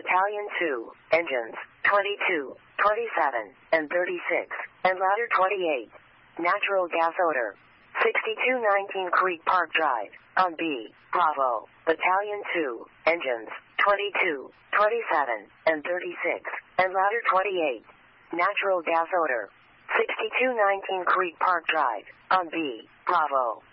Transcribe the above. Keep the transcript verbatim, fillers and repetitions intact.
Battalion two, engines twenty-two, twenty-seven, and thirty-six, and ladder twenty-eight. Natural gas odor. sixty-two nineteen Creek Park Drive, on B, Bravo, Battalion two, engines twenty-two, twenty-seven, and thirty-six, and ladder twenty-eight. Natural gas odor. sixty-two nineteen Creek Park Drive, on B, Bravo.